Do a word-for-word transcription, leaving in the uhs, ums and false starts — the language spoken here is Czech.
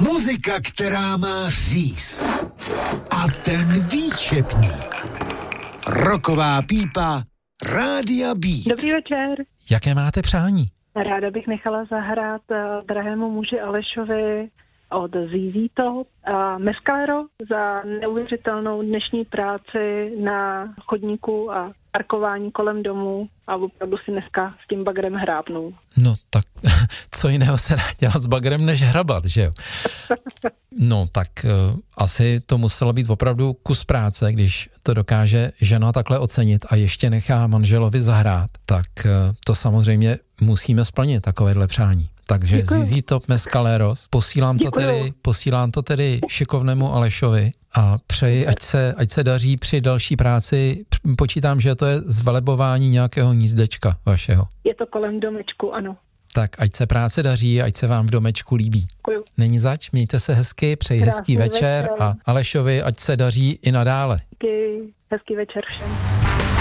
Muzika, která má říz. A ten výčepník. Rocková pípa Rádia Beat. Dobrý večer. Jaké máte přání? Ráda bych nechala zahrát uh, drahému muži Alešovi od Z Z Top a Mescalero za neuvěřitelnou dnešní práci na chodníku a parkování kolem domu a opravdu si dneska s tím bagrem hrábnou. No tak co jiného se dá dělat s bagrem než hrabat, že jo? No tak uh, asi to muselo být opravdu kus práce, když to dokáže žena takhle ocenit a ještě nechá manželovi zahrát, tak uh, to samozřejmě musíme splnit, takovéhle přání. Takže Z Z Top Mescaleros, posílám to tedy, posílám to tedy šikovnému Alešovi a přeji, ať se, ať se daří při další práci. Počítám, že to je zvelebování nějakého hnízdečka vašeho. Je to kolem domečku, ano. Tak ať se práce daří, ať se vám v domečku líbí. Děkuju. Není zač, mějte se hezky, přeji Krásný hezký večer, večer a Alešovi ať se daří i nadále. Díky, hezký večer všem.